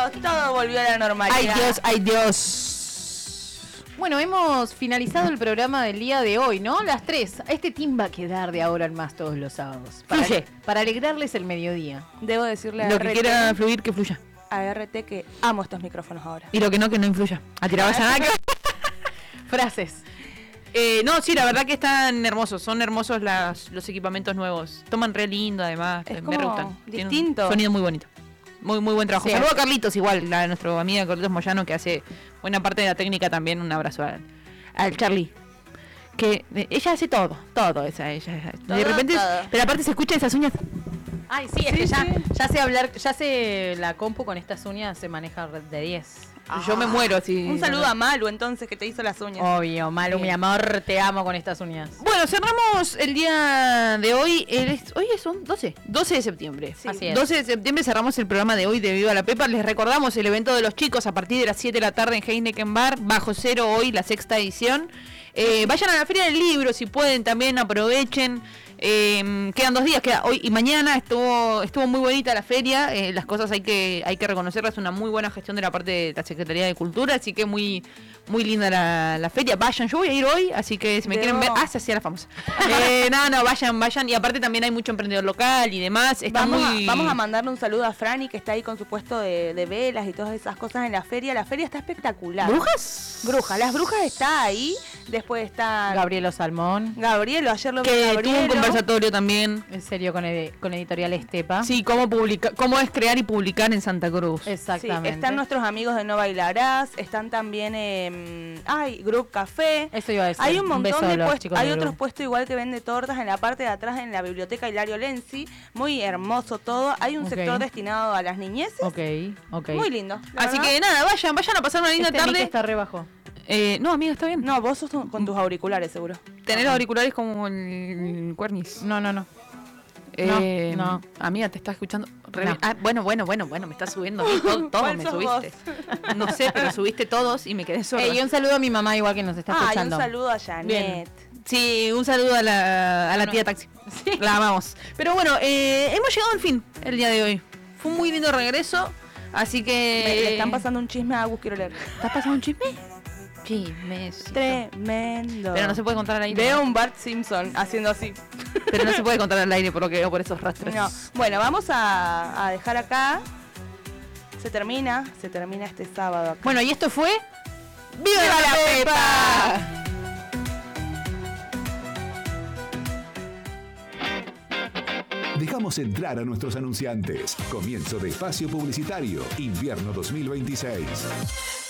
todo volvió a la normalidad. Ay Dios. Bueno, hemos finalizado el programa del día de hoy, ¿no? Las 3. Este team va a quedar de ahora en más todos los sábados. Para alegrarles el mediodía. Debo decirle a Lo que RT, quiera fluir, que fluya. a RT que amo estos micrófonos ahora. Y lo que no influya. A tirar vallaнаca. Frases. No, sí, la verdad que están hermosos. Son hermosos los equipamientos nuevos. Toman re lindo, además. Es me como gustan. Tienen distinto. un sonido muy bonito. Muy buen trabajo. Sí. Saludo a Carlitos, igual, nuestro amiga Carlitos Moyano, que hace buena parte de la técnica también. Un abrazo al Charlie. Que ella hace todo. Ella. De repente, todo. pero aparte se escucha esas uñas. Ay, sí, es que ya sé hablar, ya sé la compu con estas uñas se maneja de 10. Yo me muero así. Un saludo a Malu, entonces, que te hizo las uñas. Obvio, Malu, Bien. mi amor, te amo con estas uñas. Bueno, cerramos el día de hoy. Hoy es un 12 de septiembre. Sí. Así es. 12 de septiembre cerramos el programa de hoy de Viva la Pepa. Les recordamos el evento de los chicos a partir de las 7 de la tarde en Heineken Bar, bajo cero hoy, la 6ª edición. Vayan a la Feria del Libro si pueden, también aprovechen. Quedan 2 días, queda hoy y mañana. Estuvo muy bonita la feria. Las cosas hay que reconocerlas. Una muy buena gestión de la parte de la Secretaría de Cultura, así que muy linda la feria. Vayan, yo voy a ir hoy, así que si me quieren ver, se hacía la famosa. No, vayan, y aparte también hay mucho emprendedor local y demás. Vamos a mandarle un saludo a Franny, que está ahí con su puesto de velas y todas esas cosas en la feria. La feria está espectacular. ¿Brujas? Las brujas está ahí. Después está Gabrielo Salmón. Gabrielo, ayer lo vi a Que tuvo un Gabrielo. conversatorio también. En serio, con Editorial Estepa. Sí, cómo es crear y publicar en Santa Cruz. Exactamente. Sí, están nuestros amigos de No Bailarás, están también Group Café. Eso iba a decir. Hay un montón beso a de los puestos, chicos hay del otros grupo. puestos igual que vende tortas en la parte de atrás en la biblioteca Hilario Lenzi, muy hermoso todo. Hay un Ok. sector destinado a las niñeces, Ok. muy lindo. la Así verdad. que nada, vayan a pasar una linda Este mic tarde. está re bajo. No, amiga, está bien. No, vos sos con tus auriculares seguro. Tener los auriculares como el cuernis. No. No. Amiga, te está escuchando. No. Bueno, me estás subiendo a mí todo ¿Cuál me sos subiste. No sé, pero subiste todos y me quedé sorda. Y un saludo a mi mamá igual que nos está Y un escuchando. saludo a Janet. Bien. Sí, un saludo a la tía Taxi. La amamos. Pero bueno, hemos llegado al fin el día de hoy. Fue un muy lindo regreso. Así que. Le están pasando un chisme a Agus, quiero leer. ¿Estás pasando un chisme? Chisme. Tremendo. Pero no se puede contar al aire. Veo un Bart Simpson haciendo así. Pero no se puede contar al aire por lo que veo por esos rastros. No. Bueno, vamos a dejar acá. Se termina este sábado acá. Bueno, y esto fue ¡Viva la Pepa! Dejamos entrar a nuestros anunciantes. Comienzo de espacio publicitario, invierno 2026.